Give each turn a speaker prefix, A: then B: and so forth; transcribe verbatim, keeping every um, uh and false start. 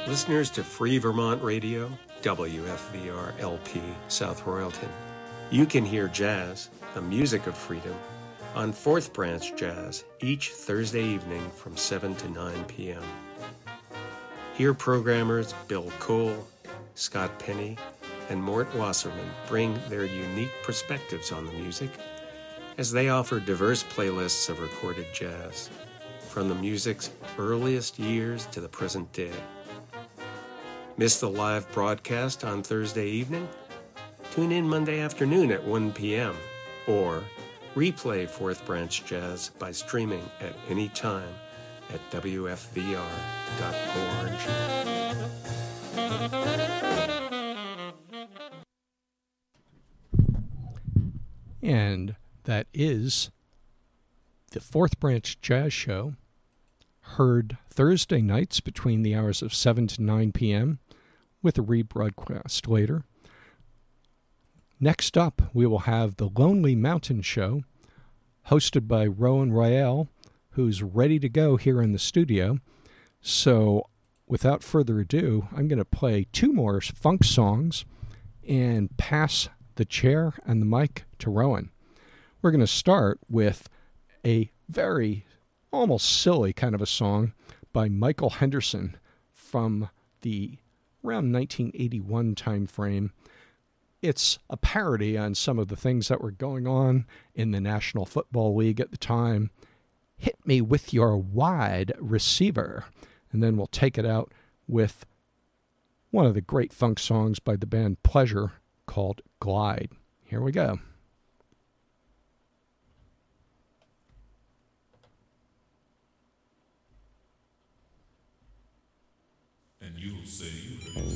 A: Listeners to Free Vermont Radio, W F V R L P, South Royalton. You can hear jazz, the music of freedom, on Fourth Branch Jazz each Thursday evening from seven to nine p.m. Here programmers Bill Cole, Scott Penny, and Mort Wasserman bring their unique perspectives on the music as they offer diverse playlists of recorded jazz, from the music's earliest years to the present day. Miss the live broadcast on Thursday evening? Tune in Monday afternoon at one p.m. or replay Fourth Branch Jazz by streaming at any time at W F V R dot org.
B: And that is the Fourth Branch Jazz Show, heard Thursday nights between the hours of seven to nine p.m. with a rebroadcast later. Next up, we will have the Lonely Mountain Show, hosted by Rowan Royale, who's ready to go here in the studio. So without further ado, I'm going to play two more funk songs and pass the chair and the mic to Rowan. We're going to start with a very almost silly kind of a song by Michael Henderson from the around nineteen eighty-one time frame. It's a parody on some of the things that were going on in the National Football League at the time. Hit me with your wide receiver. And then we'll take it out with one of the great funk songs by the band Pleasure called Glide. Here we go.
C: And you'll say you heard